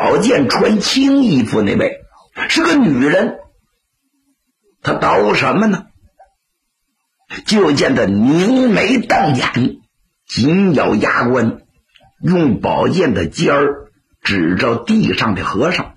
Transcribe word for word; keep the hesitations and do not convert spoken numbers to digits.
宝剑穿青衣服那位是个女人，她捣什么呢？就见她凝眉瞪眼，紧咬牙关，用宝剑的尖儿指着地上的和尚，